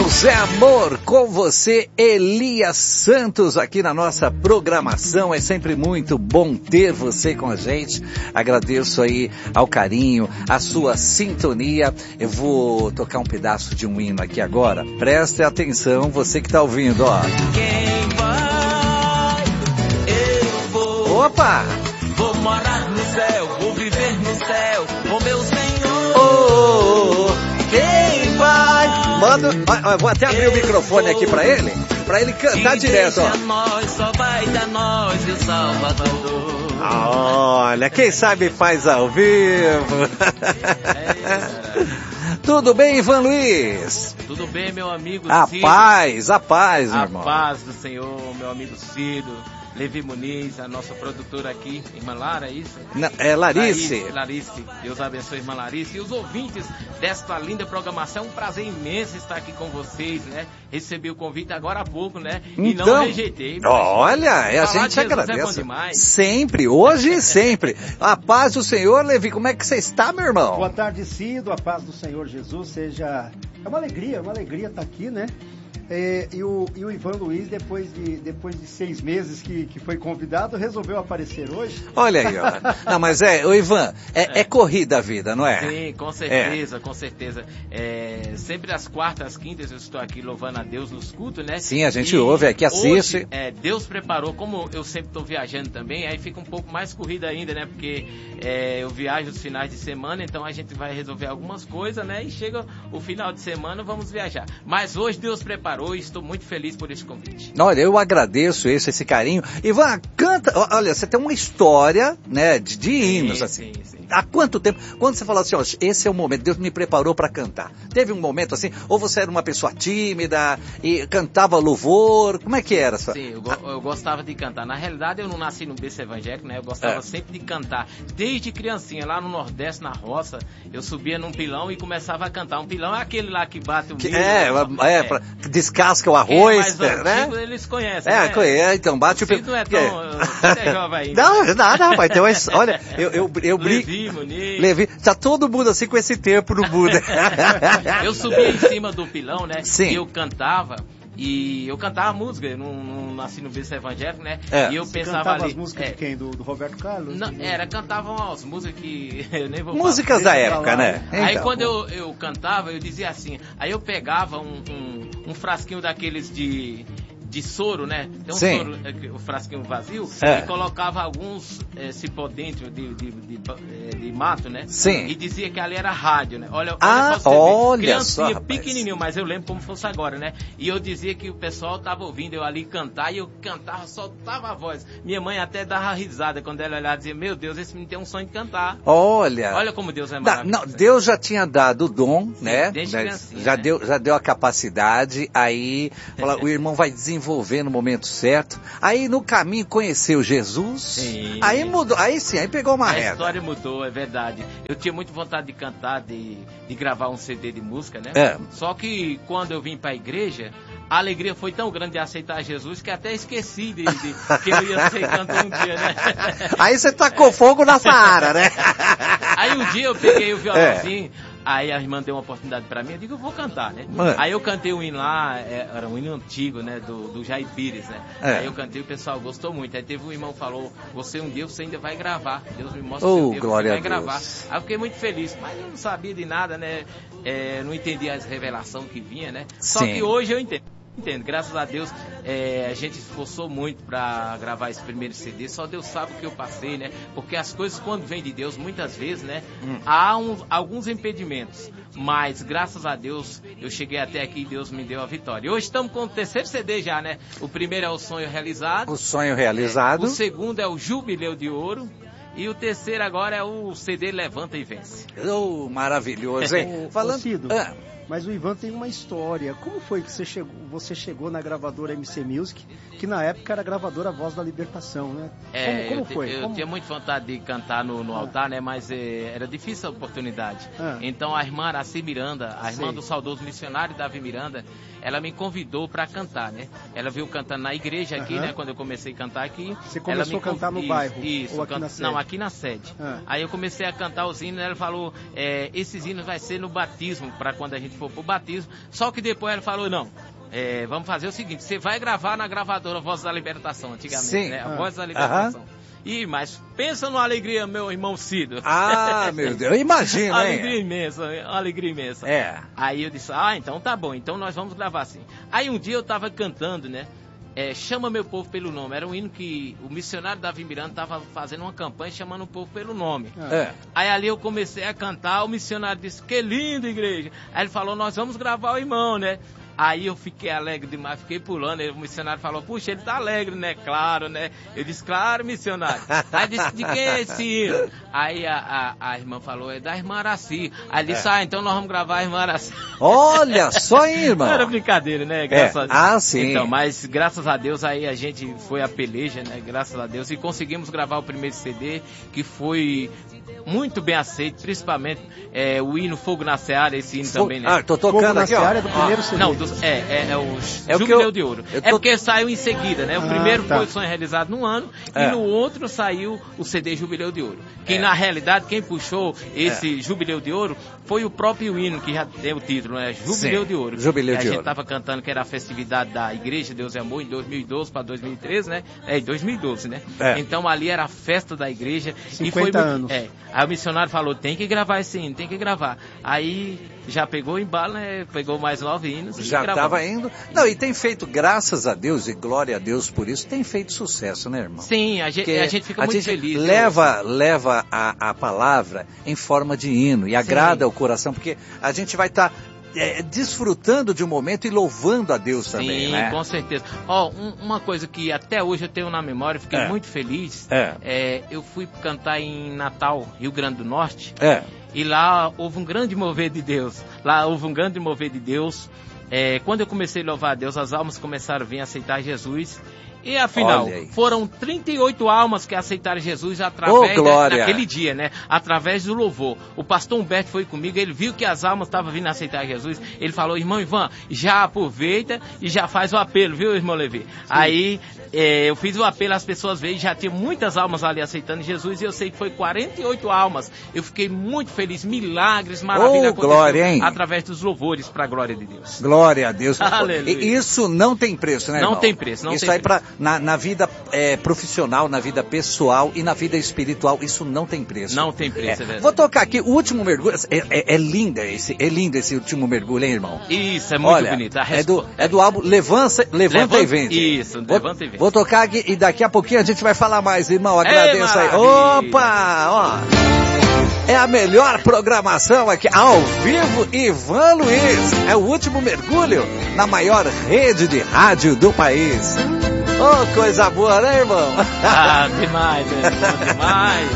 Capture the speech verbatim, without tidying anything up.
Deus é amor, com você, Elias Santos, aqui na nossa programação. É sempre muito bom ter você com a gente. Agradeço aí ao carinho, a sua sintonia. Eu vou tocar um pedaço de um hino aqui agora. Preste atenção, você que está ouvindo, ó. Quem vai, eu vou. Opa! Vou morar no céu, vou viver no céu, com meu Senhor. Oh, oh, oh. Quem vai? Manda, ó, vou até abrir o microfone aqui pra ele, pra ele cantar direto, ó. Nós, só vai dar nós e o Salvador. Olha, quem sabe faz ao vivo. Tudo bem, Ivan Luiz? Tudo bem, meu amigo A Cido? paz, a paz, meu A irmão. paz do Senhor, meu amigo Cido. Levi Muniz, a nossa produtora aqui, irmã Lara, é isso? Não, é Larice. Larice. Larice. Deus abençoe, irmã Larice. E os ouvintes desta linda programação, é um prazer imenso estar aqui com vocês, né? Recebi o convite agora há pouco, né? E Então, não rejeitei. Olha, a Falar gente de Jesus agradece. é bom demais. Sempre, hoje e sempre. A paz do Senhor, Levi, como é que você está, meu irmão? Boa tarde, Cido, a paz do Senhor Jesus seja... É uma alegria, é uma alegria estar aqui, né? É, e, o, e o Ivan Luiz, depois de, depois de seis meses que, que foi convidado, resolveu aparecer hoje. Olha aí, ó. Não, mas é, ô Ivan, é, é. é corrida a vida, não é? Sim, com certeza, é. com certeza. É, sempre às quartas, quintas eu estou aqui louvando a Deus nos cultos, né? Sim, a gente e ouve aqui, assiste. Hoje, é, Deus preparou, como eu sempre estou viajando também, aí fica um pouco mais corrida ainda, né? Porque é, eu viajo nos finais de semana, então a gente vai resolver algumas coisas, né? E chega o final de semana, vamos viajar. Mas hoje Deus preparou. E estou muito feliz por esse convite. Olha, eu agradeço esse, esse carinho. Ivan, canta, olha, você tem uma história, né, de, de hinos, sim, assim. Sim, sim. Há quanto tempo? Quando você falou assim, ó, esse é o momento, Deus me preparou para cantar. Teve um momento assim, ou você era uma pessoa tímida e cantava louvor, como é que era? Sua... Sim, eu, go eu gostava de cantar. Na realidade, eu não nasci no berço evangélico, né? Eu gostava é. sempre de cantar. Desde criancinha, lá no Nordeste, na roça, eu subia num pilão e começava a cantar. Um pilão é aquele lá que bate o milho. É, né? é, é. Pra, descasca o arroz, Quem é mais né? antigo, eles conhecem, É, né? conhece, então bate o pilão. Não é tão... Você é jovem ainda. Não, nada, rapaz. Então, olha, eu, eu, eu brinco... Levi, Muniz. Levi, tá todo mundo assim com esse tempo no mundo. Eu subia em cima do pilão, né? Sim. E eu cantava. E eu cantava música, eu não, não nasci no berço evangélico, né? É. E eu Você pensava cantava ali... as músicas é, de quem? Do, do Roberto Carlos? Não, era, cantavam as músicas que eu nem vou Músicas falar. da época, né? Aí Então. quando eu, eu cantava, eu dizia assim, aí eu pegava um, um, um frasquinho daqueles de... de soro, né? Tem um Sim. soro, o frasquinho vazio, É. e colocava alguns é, cipó dentro de, de, de, de, de mato, né? Sim. E dizia que ali era rádio, né? Olha, Ah, olha só, olha criancinha só, rapaz. pequenininho, mas eu lembro como fosse agora, né? E eu dizia que o pessoal tava ouvindo eu ali cantar, e eu cantava, soltava a voz. Minha mãe até dava risada quando ela olhava e dizia, meu Deus, esse menino tem um sonho de cantar. Olha. Olha como Deus é Da, maravilhoso. não, Deus já tinha dado o dom, Sim, né? desde Já, criancinha, já né? deu, já deu a capacidade, aí fala, o irmão vai desenvolver no momento certo. Aí no caminho conheceu Jesus. Sim. Aí mudou, aí sim, aí pegou uma A reta. história mudou, é verdade. Eu tinha muita vontade de cantar, de, de gravar um C D de música, né? É. Só que quando eu vim para a igreja, a alegria foi tão grande de aceitar Jesus que até esqueci de, de que eu ia ser cantor um dia, né? Aí você tacou fogo na Saara, né? Aí um dia eu peguei o violãozinho, é. Aí a irmã deu uma oportunidade pra mim, eu digo, eu vou cantar, né? Mano. Aí eu cantei um hino lá, era um hino antigo, né? Do, do Jair Pires, né? É. Aí eu cantei, o pessoal gostou muito. Aí teve um irmão que falou, você um dia você ainda vai gravar. Deus me mostra Oh, que um dia glória você vai a Deus. gravar. Aí eu fiquei muito feliz, mas eu não sabia de nada, né? É, não entendia as revelações que vinha, né? Só Sim. que hoje eu entendo. Entendo, graças a Deus, é, a gente esforçou muito para gravar esse primeiro C D, só Deus sabe o que eu passei, né? Porque as coisas quando vêm de Deus, muitas vezes, né? Hum. Há um, alguns impedimentos, mas graças a Deus eu cheguei até aqui e Deus me deu a vitória. Hoje estamos com o terceiro C D já, né? O primeiro é o Sonho Realizado. O Sonho Realizado. É, o segundo é o Jubileu de Ouro. E o terceiro agora é o C D Levanta e Vence. Oh, maravilhoso, hein? Ô, Falando... ô, Cido, ah. mas o Ivan tem uma história. Como foi que você chegou, você chegou na gravadora M C Music, que na época era a gravadora Voz da Libertação, né? É, como como eu, te, foi? eu Como... tinha muita vontade de cantar no, no Ah. altar, né? Mas é, era difícil a oportunidade. Ah. Então a irmã Araci Miranda, a irmã Sei. do saudoso missionário Davi Miranda, ela me convidou para cantar, né? Ela viu cantando na igreja aqui, Aham. né? Quando eu comecei a cantar aqui. Você ela começou me a cantar no isso, bairro? Isso, ou aqui can... na sede? Não, aqui na sede. Ah. Aí eu comecei a cantar os hinos, ela falou, é, esses hinos vai ser no batismo, para quando a gente gente for pro batismo. Só que depois ela falou, não, é, vamos fazer o seguinte, você vai gravar na gravadora Voz da Libertação, antigamente, Sim. né? A Ah. Voz da Libertação. Aham. Ih, mas pensa numa alegria, meu irmão Cido. Ah, meu Deus, imagina, Alegria hein? imensa, uma alegria imensa. É. Aí eu disse, ah, então tá bom, então nós vamos gravar assim. Aí um dia eu tava cantando, né? É, Chama Meu Povo Pelo Nome. Era um hino que o missionário Davi Miranda tava fazendo uma campanha chamando o povo pelo nome. É. Aí ali eu comecei a cantar, o missionário disse, que linda igreja. Aí ele falou, nós vamos gravar o irmão, né? Aí eu fiquei alegre demais, fiquei pulando. Aí o missionário falou, puxa, ele tá alegre, né? Claro, né? Eu disse, claro, missionário. Aí disse, de quem é esse hino? Aí a, a, a irmã falou, é da irmã Araci. Aí disse, é. ah, então nós vamos gravar a irmã Araci. Olha só, hein, irmão. Não era brincadeira, né? Graças É. a Deus. Ah, sim. Então, mas graças a Deus aí a gente foi a peleja, né? Graças a Deus. E conseguimos gravar o primeiro C D, que foi muito bem aceito, principalmente é, o hino Fogo na Seara, esse hino Fogo... também, né? Ah, tô tocando Fogo na aqui, ó. Seara é do primeiro Ah. C D. Não, do, é, é, é o É o que Jubileu eu- de Ouro. eu tô- É porque saiu em seguida, né? O Ah, primeiro tá. foi o Sonho Realizado num ano É. e no outro saiu o C D Jubileu de Ouro. Que É. na realidade quem puxou esse Jubileu de Ouro foi o próprio hino que já tem o título, né? Jubileu Sim, de Ouro. Jubileu E de a Ouro. gente tava cantando que era a festividade da Igreja Deus e Amor em dois mil e doze para dois mil e treze, né? É, em dois mil e doze, né? É. Então ali era a festa da igreja e foi cinquenta muito- anos. É. Aí o missionário falou, tem que gravar esse hino, tem que gravar. Aí já pegou o embalo, né? Pegou mais nove hinos e Já gravou. estava indo. Não, e tem feito, graças a Deus e glória a Deus por isso, tem feito sucesso, né, irmão? Sim, a gente, Porque a gente fica a muito gente feliz. né? Leva, leva a, a palavra em forma de hino e agrada o coração, porque a gente vai estar desfrutando de um momento e louvando a Deus também, Sim, né? com certeza. Ó, um- uma coisa que até hoje eu tenho na memória, fiquei É. muito feliz. É. É, eu fui cantar em Natal, Rio Grande do Norte, É. e lá houve um grande mover de Deus. Lá houve um grande mover de Deus. É, quando eu comecei a louvar a Deus, as almas começaram a vir aceitar Jesus. E afinal, Olha aí. foram trinta e oito almas que aceitaram Jesus através Ô, glória! da, daquele dia, né? Através do louvor. O pastor Humberto foi comigo, ele viu que as almas estavam vindo aceitar Jesus. Ele falou, irmão Ivan, já aproveita e já faz o apelo, viu, irmão Levi? Aí é, eu fiz o apelo, as pessoas veio, já tinha muitas almas ali aceitando Jesus e eu sei que foi quarenta e oito almas. Eu fiquei muito feliz, milagres, maravilha Ô, aconteceu glória, hein? através dos louvores para a glória de Deus. Glória a Deus. Aleluia. E isso não tem preço, né, Não irmão? tem preço, não isso tem aí pra, na, na vida é, profissional, na vida pessoal e na vida espiritual, isso não tem preço. Não tem preço, é verdade. Vou tocar aqui o último mergulho. É, é, é linda esse, é lindo esse último mergulho, hein, irmão? Isso, é muito Olha, bonito. A é, do, resposta- é do álbum Levanta, Levanta, Levanta- e Vende. Isso, Vou- Levanta e Vende. Vou tocar aqui e daqui a pouquinho a gente vai falar mais, irmão. Agradeço aí. maravilha. Opa! Ó. É a melhor programação aqui, ao vivo, Ivan Luiz. É o último mergulho na maior rede de rádio do país. Ô, coisa boa, né, irmão? Ah, demais, né? Demais.